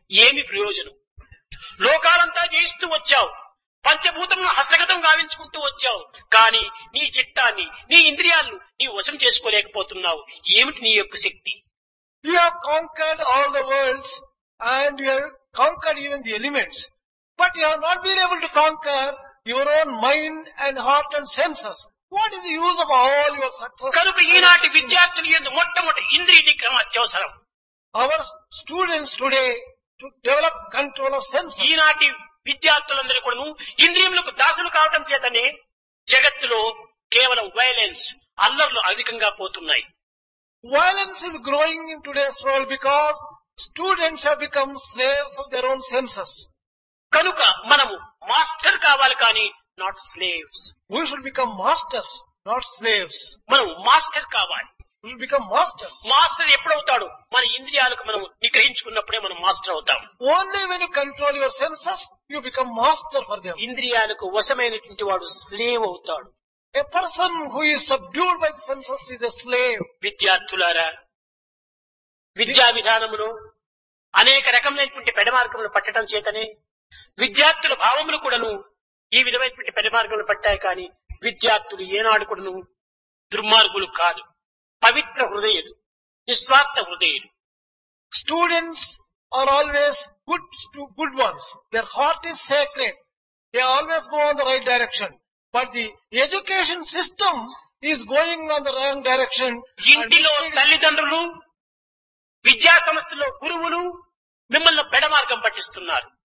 ఏమి ప్రయోజనం? లోకాలంతా జయిస్తూ వచ్చావు, పంచభూతములను హస్తగతం గావించుకుంటూ వచ్చావు, కానీ నీ చిత్తాన్ని, నీ ఇంద్రియాలను నీవు వశం చేసుకోలేకపోతున్నావు. ఏమిటి నీ యొక్క శక్తి? You have conquered all the worlds and you have conquered even the elements. But you have not been able to conquer your own mind and heart and senses. What is the use of all your success? కనుక ఈనాటి విద్యార్థులు యందు మొట్టమొదటి ఇంద్రియ నిగ్రహం అత్యవసరం. Our students today to develop control of senses. ఈనాటి విద్యార్థులందరూ కూడాను ఇంద్రియములకు దాసులు కావటం చేతనే జగత్తులో కేవలం వైలెన్స్, అల్లర్లు అధికంగా పోతున్నాయి. Violence is growing in today's world because students have become slaves of their own senses. కనుక మనము మాస్టర్ కావాలి కానీ not slaves. We should become masters, not slaves. మనం మాస్టర్ కావాలి. We should become masters. Master ఎప్పుడవుతాడు? మన ఇంద్రియాలకు మనం నిగ్రహించుకున్నప్పుడే మనం మాస్టర్ అవుతాం. Only when you control your senses, you become master for them. ఇంద్రియాలకు వశమైనటువంటి వాడు స్లేవ్ అవుతాడు. A person who is subdued by the senses is a slave. విద్యార్థులారా, విద్యా విధానములో అనేక రకములైనటువంటి పెడమార్గములు పట్టడం చేతనే విద్యార్థుల భావములు కూడాను ఈ విధమైనటువంటి పెడమార్గములు పట్టాయి. కానీ విద్యార్థులు ఏనాడు కూడాను దుర్మార్గులు కాదు, పవిత్ర హృదయులు, నిస్వార్థ హృదయులు. Students are always good ones. Their heart is sacred. They always go on the right direction. But the education system is going on the wrong direction. ఇంటిలో తల్లిదండ్రులు, విద్యా సంస్థలో గురువులు మిమ్మల్ని పెడమార్గం పట్టిస్తున్నారు.